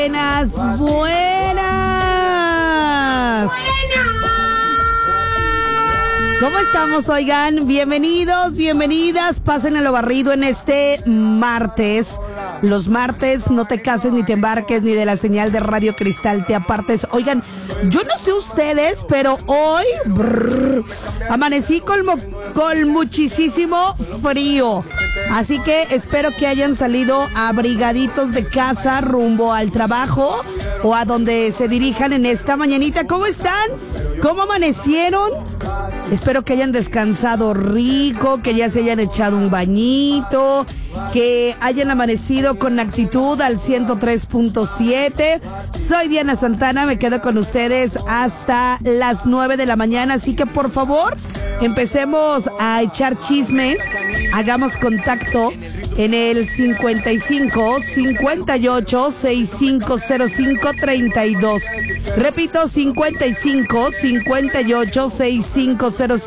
Buenas, buenas. ¿Cómo estamos, oigan? Bienvenidos, bienvenidas. Pasen a lo barrido en este martes. Los martes no te cases ni te embarques ni de la señal de Radio Cristal te apartes. Oigan, yo no sé ustedes, pero hoy amanecí con muchísimo frío. Así que espero que hayan salido abrigaditos de casa rumbo al trabajo o a donde se dirijan en esta mañanita. ¿Cómo están? ¿Cómo amanecieron? Espero que hayan descansado rico, que ya se hayan echado un bañito, que hayan amanecido con actitud al 103.7. Soy Diana Santana, me quedo con ustedes hasta las 9 de la mañana, así que por favor, empecemos a echar chisme, hagamos contacto en el 55 58 6505 32. Repito, 55 58 6505